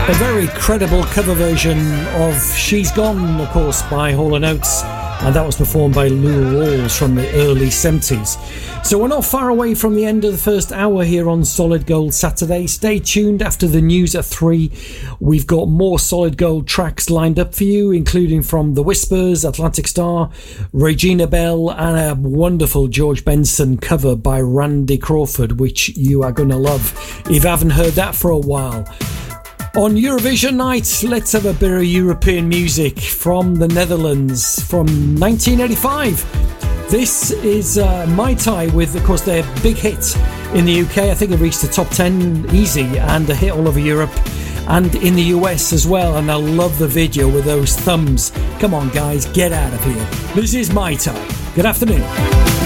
A very credible cover version of She's Gone, of course, by Hall & Oates, and that was performed by Lou Rawls from the early 70s. So we're not far away from the end of the first hour here on Solid Gold Saturday. Stay tuned after the news at 3. We've got more Solid Gold tracks lined up for you, including from The Whispers, Atlantic Starr, Regina Belle, and a wonderful George Benson cover by Randy Crawford, which you are going to love if you haven't heard that for a while. On Eurovision night, let's have a bit of European music from the Netherlands from 1985. This is Mai Tai with, of course, their big hit in the UK. I think it reached the top 10 easy and a hit all over Europe and in the US as well. And I love the video with those thumbs. Come on, guys, get out of here. This is Mai Tai. Good afternoon.